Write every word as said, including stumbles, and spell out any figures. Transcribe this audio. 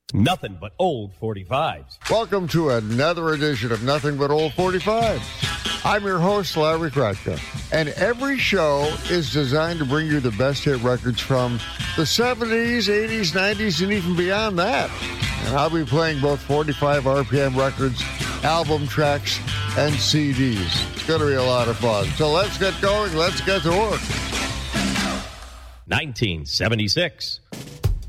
Nothing but old forty-fives. Welcome to another edition of Nothing But Old forty-fives. I'm your host, Larry Kratka, and every show is designed to bring you the best hit records from the seventies, eighties, nineties, and even beyond that. And I'll be playing both forty-five R P M records, album tracks, and C Ds. It's going to be a lot of fun. So let's get going. Let's get to work. nineteen seventy-six.